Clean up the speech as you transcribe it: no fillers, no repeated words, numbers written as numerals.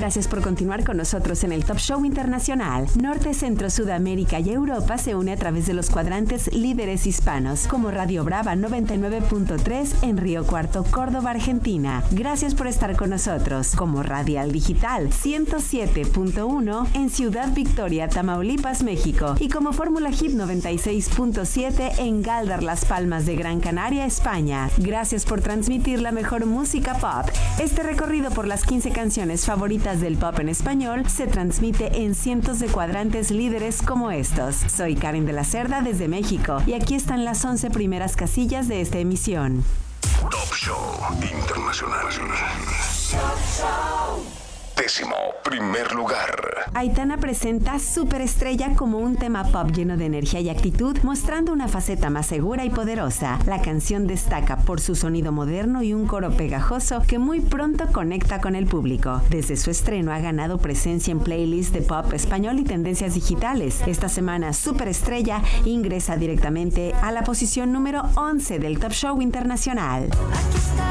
Gracias por continuar con nosotros en el Top Show Internacional. Norte, Centro, Sudamérica y Europa se une a través de los cuadrantes líderes hispanos, como Radio Brava 99.3 en Río Cuarto, Córdoba, Argentina. Gracias por estar con nosotros, como Radial Digital 107.1 en Ciudad Victoria, Tamaulipas, México, y como Fórmula Hit 96.7 en Galdar, Las Palmas de Gran Canaria, España. Gracias por transmitir la mejor música pop. Este recorrido por las 15 canciones favoritas del pop en español se transmite en cientos de cuadrantes líderes como estos. Soy Karen de la Cerda desde México y aquí están las 11 primeras casillas de esta emisión. Top Show Internacional. Décimo primer lugar. Aitana presenta Superestrella como un tema pop lleno de energía y actitud, mostrando una faceta más segura y poderosa. La canción destaca por su sonido moderno y un coro pegajoso que muy pronto conecta con el público. Desde su estreno ha ganado presencia en playlists de pop español y tendencias digitales. Esta semana Superestrella ingresa directamente a la posición número 11 del Top Show Internacional. Aquí está